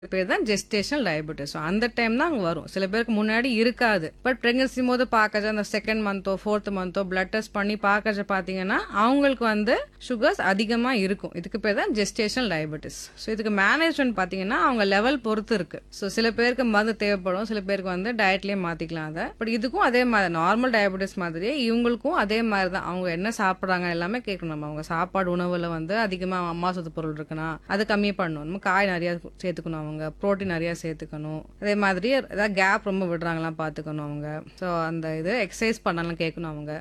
பேர் தான் gestational diabetes. அந்த டைம் தான் அங்க வரும். சில பேருக்கு முன்னாடி இருக்காது. பட் பிரெக்னன்சி போது பார்க்கறது அந்த செகண்ட் மந்தோ ஃபோர்த் மந்தோ பிளட் டெஸ்ட் பண்ணி பார்க்கறது பாத்தீங்கன்னா அவங்களுக்கு வந்து சுகர்ஸ் அதிகமா இருக்கும். இதுக்கு பேர் தான் ஜெஸ்டேஷனல் டயபெட்டிஸ். ஸோ இதுக்கு மேனேஜ்மெண்ட் பாத்தீங்கன்னா அவங்க லெவல் பொறுத்து இருக்கு. ஸோ சில பேருக்கு மருந்து தேவைப்படும், சில பேருக்கு வந்து டயட்லயே மாத்திக்கலாம் அதை. பட் இதுக்கும் அதே மாதிரி நார்மல் டயபெட்டிஸ் மாதிரியே இவங்களுக்கும் அதே மாதிரி தான். அவங்க என்ன சாப்பிடுறாங்க எல்லாமே கேட்கணும். நம்ம அவங்க சாப்பாடு உணவுல வந்து அதிகமா அம்மா சத்து பொருள் இருக்குன்னா அது கம்மி பண்ணணும். நம்ம காய் நிறைய சேர்த்துக்கணும், அவங்க புரோட்டீன் நிறைய சேர்த்துக்கணும். அதே மாதிரி ஏதாவது கேப் ரொம்ப விடுறாங்களாம் பாத்துக்கணும் அவங்க. ஸோ அந்த இது எக்ஸசைஸ் பண்ணலாம் கேட்கணும் அவங்க.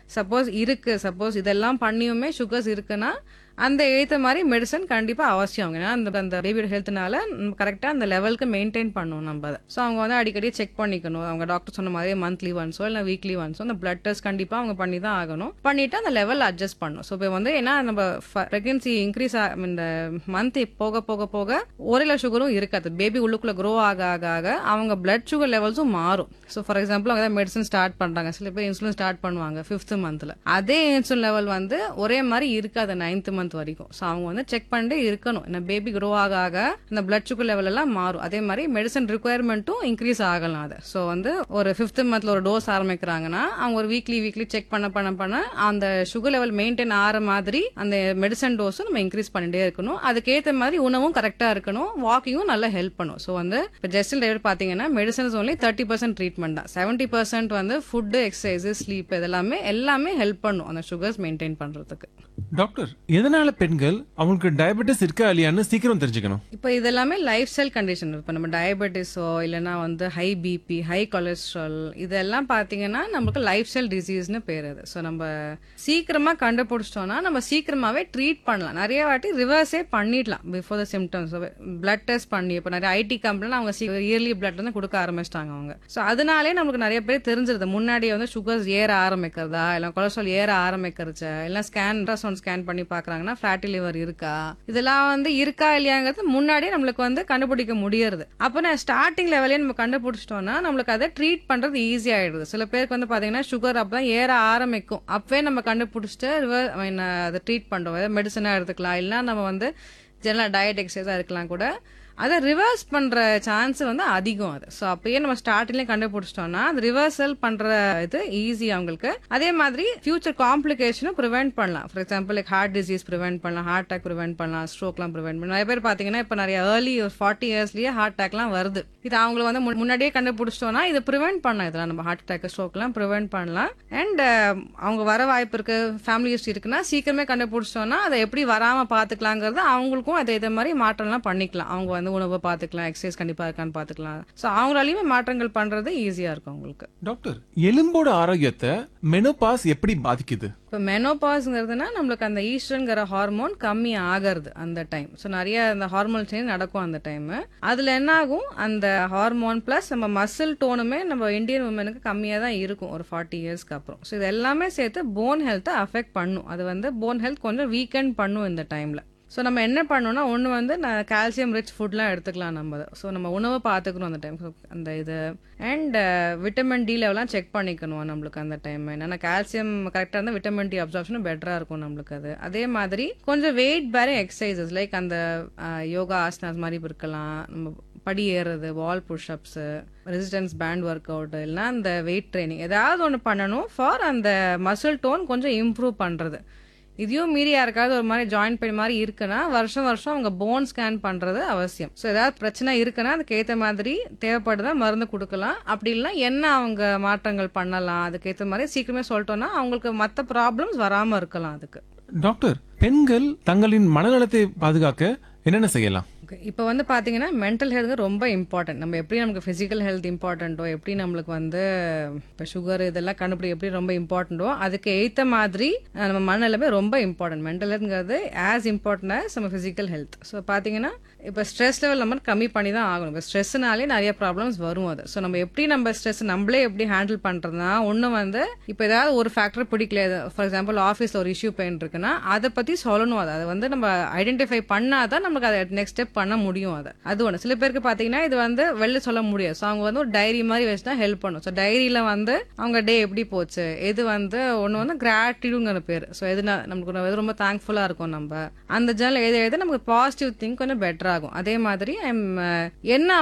சப்போஸ் இதெல்லாம் பண்ணியுமே சுகர்ஸ் இருக்குன்னா அந்த ஏத்த மாதிரி மெடிசன் கண்டிப்பா அவசியம். ஏன்னா அந்த பேபியோட ஹெல்த்னால கரெக்டா அந்த லெவலுக்கு மெயின்டைன் பண்ணணும் நம்ம அதை. ஸோ அவங்க வந்து அடிக்கடி செக் பண்ணிக்கணும். அவங்க டாக்டர் சொன்ன மாதிரி மந்த்லி ஒன்ஸோ இல்லை வீக்லி ஒன்ஸோ அந்த பிளட் டெஸ்ட் கண்டிப்பா அவங்க பண்ணி தான் ஆகணும். பண்ணிட்டு அந்த லெவல் அட்ஜஸ்ட் பண்ணணும். ஸோ இப்போ வந்து ஏன்னா நம்ம பிரெக்னன்சி இன்க்ரீஸ் இந்த மந்த் போக போக போக ஒரு சுகரும் இருக்காது. பேபி உள்ளுக்குள்ள க்ரோ ஆக ஆக ஆக அவங்க பிளட் சுகர் லெவல்ஸும் மாறும். ஸோ ஃபார் எக்ஸாம்பிள் அவங்க மெடிசன் ஸ்டார்ட் பண்றாங்க, சில பேர் இன்சுலின் ஸ்டார்ட் பண்ணுவாங்க 5th மந்த்ல. அதே இன்சுலின் லெவல் வந்து ஒரே மாதிரி இருக்காது 9th மந்த் வரைக்கும். ஸோ அவங்க வந்து செக் பண்ணிட்டு இருக்கணும். இந்த பேபி க்ரோ ஆக ஆக இந்த பிளட் சுகர் லெவல் எல்லாம் மாறும். அதே மாதிரி மெடிசன் ரிக்குவயர்மெண்ட்டும் இன்க்ரீஸ் ஆகலாம் அது. ஸோ வந்து ஒரு 5th மந்த்ல ஒரு டோஸ் ஆரம்பிக்கிறாங்கன்னா அவங்க ஒரு வீக்லி செக் பண்ண அந்த சுகர் லெவல் மெயின்டைன் ஆகிற மாதிரி அந்த மெடிசன் டோஸும் நம்ம இன்க்ரீஸ் பண்ணிட்டே இருக்கணும். அதுக்கேற்ற மாதிரி உணவும் கரெக்டா இருக்கணும், வாக்கிங்கும் நல்லா ஹெல்ப் பண்ணும். ஸோ வந்து இப்போ ஜெஸ்டல் டயபெட்டிஸ் பாத்தீங்கன்னா மெடிசன்ஸ் only 30% ட்ரீட்மெண்ட் தான். 70% வந்து ஃபுட், எக்ஸசைஸ், ஸ்லீப் எல்லாமே ஹெல்ப் பண்ணும் அந்த சுகர்ஸ் மெயின்டைன் பண்றதுக்கு. டாக்டர், எதனால பெண்கள் அவங்களுக்கு டயபெட்டிஸ் இருக்கா இல்லையான்னு சீக்கிரம் தெரிஞ்சுக்கணும்? இப்போ இதெல்லாமே லைஃப் ஸ்டைல் கண்டிஷன். இப்போ நம்ம டயபெட்டிஸோ இல்லைன்னா வந்து ஹை பிபி, ஹை கொலஸ்ட்ரால் இதெல்லாம் பாத்தீங்கன்னா நமக்கு லைஃப் ஸ்டைல் டிசீஸ்னு பேர் அது. ஸோ நம்ம சீக்கிரமா கண்டுபிடிச்சிட்டோம்னா நம்ம சீக்கிரமாவே ட்ரீட் பண்ணலாம். நிறைய வாட்டி ரிவர்ஸே பண்ணிடலாம் before the symptoms. Blood test பண்ணி இப்போ நிறைய ஐடி கம்பெனில அவங்க இயர்லி பிளட் வந்து கொடுக்க ஆரம்பிச்சிட்டாங்க அவங்க. ஸோ அதனாலே நமக்கு நிறைய பேர் தெரிஞ்சிருது முன்னாடியே வந்து சுகர்ஸ் ஏற ஆரம்பிக்கிறதா, இல்லை கொலஸ்ட்ரால் ஏற ஆரம்பிக்கிறச்சா, இல்லை ஸ்கேன் பண்ணி பாக்குறாங்கன்னா ஃபேட்டி லிவர் இருக்கா, இதெல்லாம் வந்து இருக்கா இல்லையாங்கிறது முன்னாடியே நம்மளுக்கு வந்து கண்டுபிடிக்க முடியறது. அப்போ நான் ஸ்டார்டிங் லெவலே நம்ம கண்டுபிடிச்சிட்டோம்னா நம்மளுக்கு அதை ட்ரீட் பண்றது ஈஸி ஆயிடுது. சில பேருக்கு வந்து பாத்தீங்கன்னா சுகர் அப்பதான் ஏற ஆரம்பிக்கும், அப்பவே நம்ம கண்டுபிடிச்சிட்டு அதை ட்ரீட் பண்றோம். மெடிசனா எடுத்துக்கலாம், இல்லைன்னா நம்ம வந்து ஜெனரல் டயட் எக்ஸசைஸா இருக்கலாம் கூட. அதை ரிவர்ஸ் பண்ற சான்ஸ் வந்து அதிகம் அது. ஸோ அப்பயே நம்ம ஸ்டார்டிங்லேயே கண்டுபிடிச்சிட்டோம்னா அது ரிவர்சல் பண்ற இது ஈஸி அவங்களுக்கு. அதே மாதிரி ஃபியூச்சர் காம்ப்ளிகேஷனும் ப்ரிவென்ட் பண்ணலாம். For example like heart disease prevent பண்ணலாம், ஹார்ட் அட்டாக் ப்ரிவென்ட் பண்ணலாம், ஸ்ட்ரோக்லாம் ப்ரிவென்ட் பண்ணலாம். நிறைய பேர் பாத்தீங்கன்னா இப்போ நிறைய ஏர்லி 40 இயர்ஸ்லயே ஹார்ட் அட்டாக்லாம் வருது. இது அவங்களை வந்து முன்னாடியே கண்டுபிடிச்சிட்டோம்னா இது ப்ரிவென்ட் பண்ணலாம். இதெல்லாம் நம்ம ஹார்ட் அட்டாக், ஸ்ட்ரோக்லாம் ப்ரிவென்ட் பண்ணலாம். அண்ட் அவங்க வர வாய்ப்பு இருக்கு, ஃபேமிலி ஹிஸ்டரி இருக்குன்னா சீக்கிரமே கண்டுபிடிச்சிட்டோம்னா அதை எப்படி வராம பாத்துக்கலாங்கிறது அவங்களுக்கும் இதே மாதிரி மாற்றம்லாம் பண்ணிக்கலாம். அவங்க வந்து உணவை பாத்துக்கலாம், எக்ஸசைஸ் கண்டிப்பா இருக்கான்னு பாத்துக்கலாம். சோ அவங்களாலயுமே மாற்றங்கள் பண்றது ஈஸியா இருக்கும் அவங்களுக்கு. டாக்டர், எலும்போட ஆரோக்கியத்தை மெனோபாஸ் எப்படி பாதிக்குது? இப்போ மெனோபாஸ்ங்கிறதுனா நம்மளுக்கு அந்த ஈஸ்ட்ரன்ங்கிற ஹார்மோன் கம்மி ஆகிறது அந்த டைம். ஸோ நிறைய அந்த ஹார்மோன் சேஞ்ச் நடக்கும் அந்த டைம். அதுல என்ன ஆகும், அந்த ஹார்மோன் பிளஸ் நம்ம மசில் டோனுமே நம்ம இந்தியன் உமனுக்கு கம்மியா தான் இருக்கும் ஒரு 40 இயர்ஸ்க்கு அப்புறம். ஸோ இது எல்லாமே சேர்த்து போன் ஹெல்த்தை அஃபெக்ட் பண்ணும். அது வந்து போன் ஹெல்த் கொஞ்சம் வீக்கெண்ட் பண்ணும் இந்த டைம்ல. ஸோ நம்ம என்ன பண்ணோம்னா ஒன்று வந்து கால்சியம் ரிச் ஃபுட்லாம் எடுத்துக்கலாம் நம்ம. ஸோ நம்ம உணவை பார்த்துக்கணும் அந்த டைம். அந்த இது அண்ட் விட்டமின் டி லெவலாம் செக் பண்ணிக்கணும் நம்மளுக்கு அந்த டைம். ஏன்னா கால்சியம் கரெக்டாக இருந்தால் விட்டமின் டி அப்சார்ப்ஷனும் பெட்டராக இருக்கும் நம்மளுக்கு அது. அதே மாதிரி கொஞ்சம் வெயிட் பேரிங் எக்ஸசைசஸ் லைக் அந்த யோகா ஆசனாஸ் மாதிரி இருக்கலாம், நம்ம படி ஏறுறது, வால் push-ups, resistance pant work out, இல்லைன்னா அந்த வெயிட் ட்ரைனிங் ஏதாவது ஒன்று பண்ணணும் ஃபார் அந்த மசில் டோன் கொஞ்சம் இம்ப்ரூவ் பண்ணுறது. இதையும் மீறி யாருக்காவது ஒரு மாதிரி ஜாயிண்ட் பெயின் மாதிரி இருக்குன்னா வருஷம் அவங்க போன் ஸ்கேன் பண்றது அவசியம். ஸோ ஏதாவது பிரச்சனை இருக்குன்னா அதுக்கேற்ற மாதிரி தேவைப்படுதா மருந்து கொடுக்கலாம். அப்படி இல்லைன்னா என்ன அவங்க மாற்றங்கள் பண்ணலாம் அதுக்கேற்ற மாதிரி சீக்கிரமே சொல்லிட்டோம்னா அவங்களுக்கு மற்ற ப்ராப்ளம்ஸ் வராம இருக்கலாம். அதுக்கு டாக்டர், பெண்கள் தங்களின் மனநலத்தை பாதுகாக்க என்னென்ன செய்யலாம்? இப்போ வந்து பாத்தீங்கன்னா மென்டல் ஹெல்த் ரொம்ப இம்பார்ட்டன்ட். நம்ம எப்படி நமக்கு பிசிக்கல் ஹெல்த் இம்பார்ட்டன்ட்டோ, எப்படி நம்மளுக்கு வந்து இப்போ சுகர் இதெல்லாம் கண்டுபிடி எப்படி ரொம்ப இம்பார்ட்டன்ட்டோ அதுக்கு ஏற்ற மாதிரி நம்ம மனநிலைமை ரொம்ப important. Mental ஹெல்த்ங்கிறது as important as நம்ம பிசிக்கல் ஹெல்த். ஸோ பாத்தீங்கன்னா இப்போ ஸ்ட்ரெஸ் லெவல் நம்ம கம்மி பண்ணி தான் ஆகணும். இப்போ ஸ்ட்ரெஸ்னாலே நிறைய ப்ராப்ளம்ஸ் வரும் அது. ஸோ நம்ம எப்படி நம்ம ஸ்ட்ரெஸ் நம்மளே எப்படி ஹேண்டில் பண்றதுனா ஒன்று வந்து இப்போ ஏதாவது ஒரு ஃபேக்டர் பிடிக்கல, ஃபார் எக்ஸாம்பிள் ஆஃபீஸ்ல ஒரு இஷ்யூ பெயின் இருக்குன்னா அதை பத்தி சொல்லணும். அதை வந்து நம்ம ஐடென்டிஃபை பண்ணாதான் நமக்கு அதை நெக்ஸ்ட் ஸ்டெப் பண்ண முடியும். அது ஒன்று. சில பேருக்கு பாத்தீங்கன்னா இது வந்து வெளில சொல்ல முடியாது. ஸோ அவங்க வந்து ஒரு டைரி மாதிரி வச்சு தான் ஹெல்ப் பண்ணும். ஸோ டைரியில வந்து அவங்க டே எப்படி போச்சு, இது வந்து ஒன்று வந்து கிராட்டிடியூட்ங்கிற பேர். ஸோ எது நமக்கு ரொம்ப தேங்க்ஃபுல்லா இருக்கும். நம்ம அந்த ஜேர்னல் எழுத நமக்கு பாசிட்டிவ் திங்க் கொஞ்சம் பெட்டரா ஆகும். அதே மாதிரி என்ன